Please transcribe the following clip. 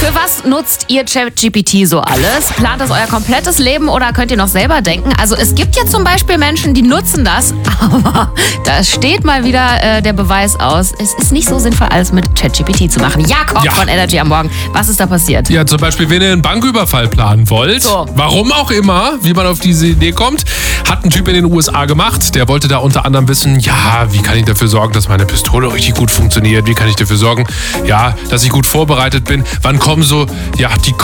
Für was nutzt ihr ChatGPT so alles? Plant das euer komplettes Leben oder könnt ihr noch selber denken? Also es gibt ja zum Beispiel Menschen, die nutzen das, aber da steht mal wieder der Beweis aus. Es ist nicht so sinnvoll, alles mit ChatGPT zu machen. Jakob von Energy am Morgen, was ist da passiert? Ja, zum Beispiel, wenn ihr einen Banküberfall planen wollt, warum auch immer, wie man auf diese Idee kommt, hat ein Typ in den USA gemacht. Der wollte da unter anderem wissen, ja, wie kann ich dafür sorgen, dass meine Pistole richtig gut funktioniert? Wie kann ich dafür sorgen, ja, dass ich gut vorbereitet bin? Wann kommen so, ja, die